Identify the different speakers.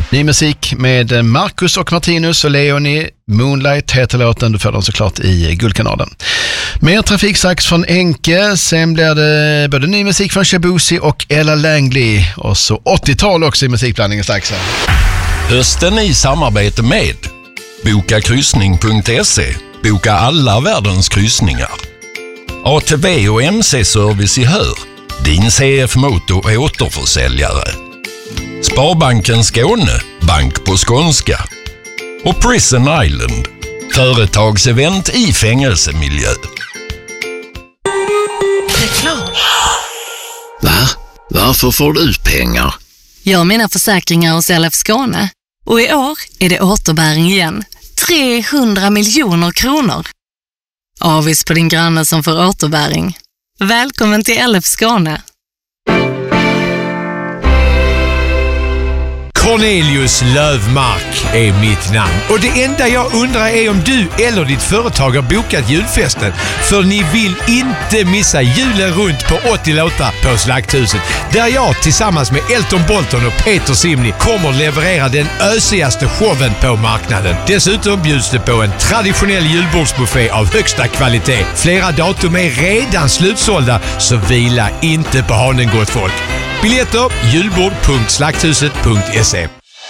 Speaker 1: Ny musik med Marcus och Martinus och Leonie. Moonlight heter låten, du får den såklart i Guldkanalen. Mer trafiksax från Enke, sen blir det både ny musik från Shabuzi och Ella Langley och så 80-tal också i musikblandningen strax.
Speaker 2: Hösten i samarbete med bokakryssning.se. Boka alla världens kryssningar. ATV och MC-service i Hör. Din CF Motor återförsäljare. Sparbanken Skåne, bank på skånska. Och Prison Island, företagsevent i fängelsemiljö.
Speaker 3: Reklam.
Speaker 4: Va? Varför får du ut pengar?
Speaker 3: Jag har mina försäkringar hos LF Skåne. Och i år är det återbäring igen. 300 miljoner kronor. Avis på din granne som får återbäring. Välkommen till LF Skåne.
Speaker 5: Cornelius Lövmark är mitt namn. Och det enda jag undrar är om du eller ditt företag har bokat julfesten. För ni vill inte missa julen runt på 80 låtar på Slakthuset. Där jag tillsammans med Elton Bolton och Peter Simni kommer leverera den ösigaste showen på marknaden. Dessutom bjuds det på en traditionell julbordsbuffé av högsta kvalitet. Flera datum är redan slutsålda, så vila inte på hanen, gott folk. Biljetter julbord.slakthuset.se.